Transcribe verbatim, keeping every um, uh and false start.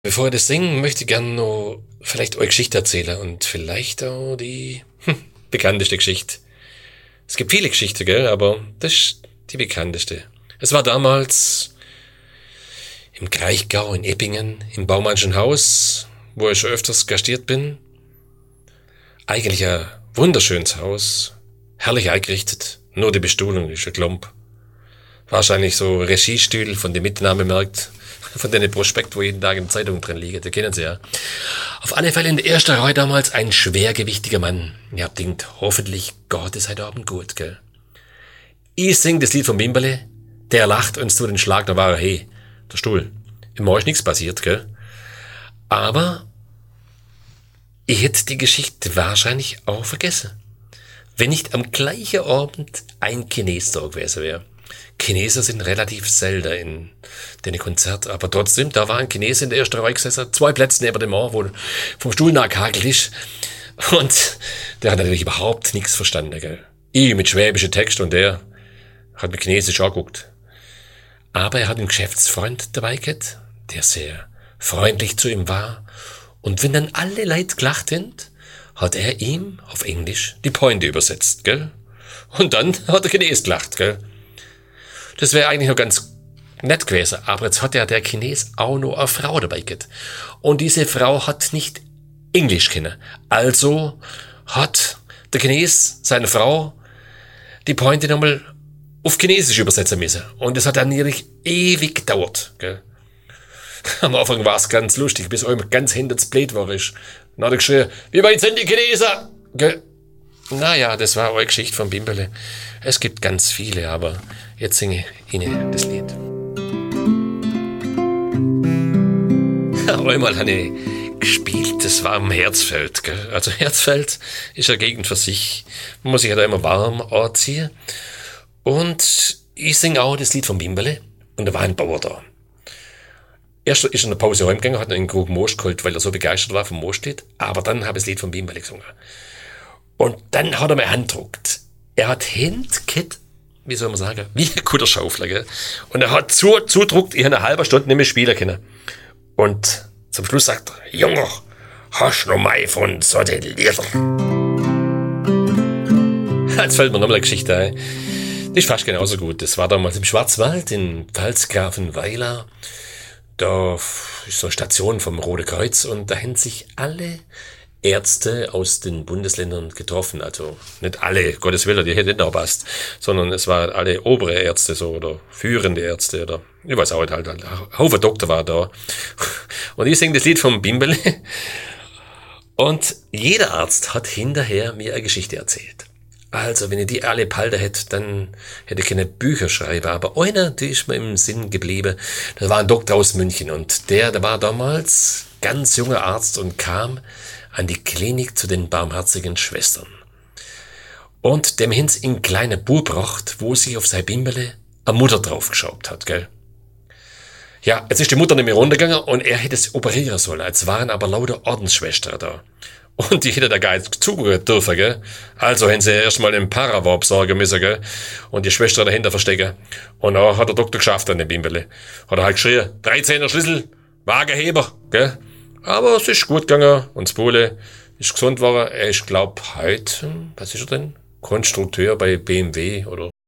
Bevor ich das singe, möchte ich gerne noch vielleicht eure Geschichte erzählen und vielleicht auch die hm, bekannteste Geschichte. Es gibt viele Geschichten, gell, aber das ist die bekannteste. Es war damals im Kraichgau in Eppingen, im Baumannschen Haus, wo ich schon öfters gastiert bin. Eigentlich ein wunderschönes Haus, herrlich eingerichtet, nur die Bestuhlung ist ein Klump. Wahrscheinlich so Regiestühl von den Mitnahmemarkt, von den Prospekt, wo jeden Tag in der Zeitung drin liegt, die kennen sie ja. Auf alle Fälle in der ersten Reihe damals ein schwergewichtiger Mann. Ihr habt denkt, hoffentlich Gott ist heute Abend gut, gell. Ich sing das Lied von Bimberle, der lacht und zu den Schlag, da war er, hey, der Stuhl. Immer ist nichts passiert, gell. Aber ich hätte die Geschichte wahrscheinlich auch vergessen, wenn nicht am gleichen Abend ein Chines da gewesen wäre. Chinesen sind relativ selten in den Konzert, aber trotzdem, da war ein Chines in der ersten Reihe gesessen, zwei Plätze neben dem Mann, wo vom Stuhl nachgehakelt ist. Und der hat natürlich überhaupt nichts verstanden, gell. Ich mit schwäbischen Text und der hat mit Chinesisch angeguckt. Aber er hat einen Geschäftsfreund dabei gehabt, der sehr freundlich zu ihm war. Und wenn dann alle Leute gelacht sind, hat er ihm auf Englisch die Pointe übersetzt, gell. Und dann hat der Chines gelacht, gell. Das wäre eigentlich noch ganz nett gewesen, aber jetzt hat ja der Chines auch noch eine Frau dabei gehabt. Und diese Frau hat nicht Englisch kennen. Also hat der Chines seine Frau die Pointe nochmal auf Chinesisch übersetzen müssen. Und das hat dann natürlich ewig gedauert, gell. Am Anfang war es ganz lustig, bis er ganz hinter das Blät war. Ist. Dann hat er geschrien, wie weit sind die Chinesen? Gell. Naja, das war eure Geschichte von Bimberle. Es gibt ganz viele, aber jetzt singe ich Ihnen das Lied. Einmal habe ich gespielt, das war am Herzfeld. Gell? Also Herzfeld ist eine Gegend für sich. Man muss sich halt immer warm anziehen. Und ich singe auch das Lied von Bimberle. Und da war ein Bauer da. Erst ist er in der Pause heimgegangen, hat einen Krug Most geholt, weil er so begeistert war vom Mostlied. Aber dann habe ich das Lied von Bimberle gesungen. Und dann hat er mir Hand gedruckt. Er hat Hände gehabt, wie soll man sagen, wie ein guter Schaufler, gell? Und er hat zu, zudruckt, ich habe eine halbe Stunde nicht mehr spielen können. Und zum Schluss sagt er, Junge, hast du noch mal von so den Lieder? Jetzt fällt mir nochmal eine Geschichte ein. Die ist fast genauso gut. Das war damals im Schwarzwald, in Pfalzgrafenweiler. Da ist so eine Station vom Rote Kreuz und da haben sich alle Ärzte aus den Bundesländern getroffen, also nicht alle, Gottes Willen, die hätten nicht noch passt, sondern es waren alle obere Ärzte so oder führende Ärzte oder ich weiß auch nicht, halt, halt ein Haufen Doktor war da. Und ich singe das Lied vom Bimberle und jeder Arzt hat hinterher mir eine Geschichte erzählt. Also, wenn ich die alle behalten hätte, dann hätte ich keine Bücher schreiben. Aber einer, die ist mir im Sinn geblieben, das war ein Doktor aus München und der, der war damals ganz junger Arzt und kam an die Klinik zu den barmherzigen Schwestern. Und dem hin's in kleine Bub bracht, wo sie auf sein Bimberle eine Mutter draufgeschaut hat, gell. Ja, jetzt ist die Mutter nicht mehr runtergegangen und er hätte es operieren sollen. Jetzt waren aber lauter Ordensschwestern da. Und die hätte da gar nicht zugehört dürfen, gell. Also haben sie erstmal den Parawar besorgen müssen, gell. Und die Schwester dahinter verstecken. Und dann hat der Doktor geschafft an dem Bimberle. Hat er halt geschrien, dreizehner Schlüssel, Wagenheber, gell. Aber es ist gut gegangen und das Pole ist gesund geworden. Er ist, glaub, heute, was ist er denn? Konstrukteur bei B M W oder